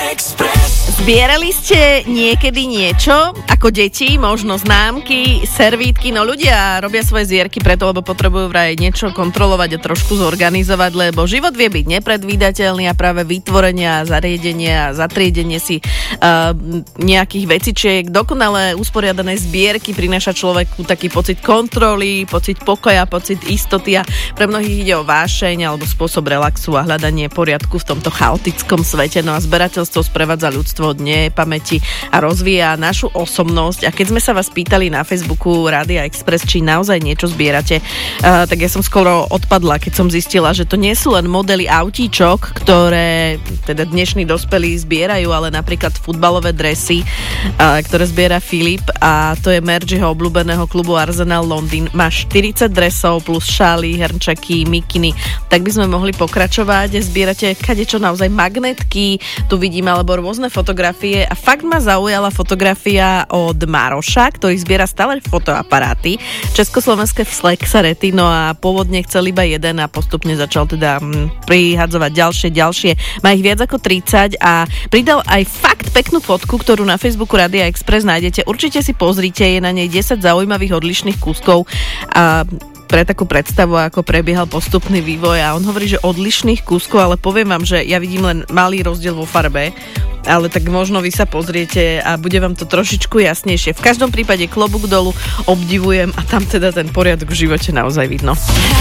Zbierali ste niekedy niečo ako deti, možno známky, servítky, no ľudia robia svoje zbierky preto, lebo potrebujú vraj niečo kontrolovať a trošku zorganizovať, lebo život vie byť nepredvídateľný a práve vytvorenia, zariadenia a zatriedenie si nejakých vecičiek, dokonale usporiadané zbierky prináša človeku taký pocit kontroly, pocit pokoja, pocit istoty a pre mnohých ide o vášeň alebo spôsob relaxu a hľadanie poriadku v tomto chaotickom svete. No a zberateľstvo sprevádza ľudstvo od nepamäti a rozvíja našu osobnosť. A keď sme sa vás pýtali na Facebooku Rádia Express, či naozaj niečo zbierate, tak ja som skoro odpadla, keď som zistila, že to nie sú len modely autíčok, ktoré teda dnešní dospelí zbierajú, ale napríklad futbalové dresy, ktoré zbiera Filip, a to je merch jeho obľúbeného klubu Arsenal Londýn. Má 40 dresov plus šály, hrnčaky, mikiny. Tak by sme mohli pokračovať. Zbierate kadečo, naozaj magnetky, tu vidím, alebo rôzne fotografie, a fakt ma zaujala fotografia od Maroša, ktorý zbiera stále fotoaparáty, československé flexarety, no a pôvodne chcel iba jeden a postupne začal teda prihadzovať ďalšie. Má ich viac ako 30 a pridal aj fakt peknú fotku, ktorú na Facebooku Rádia Express nájdete. Určite si pozrite, je na nej 10 zaujímavých odlišných kúskov a pre takú predstavu, ako prebiehal postupný vývoj, a on hovorí, že odlišných kúskov, ale poviem vám, že ja vidím len malý rozdiel vo farbe, ale tak možno vy sa pozriete a bude vám to trošičku jasnejšie. V každom prípade klobúk dolu, obdivujem, a tam teda ten poriadok v živote naozaj vidno.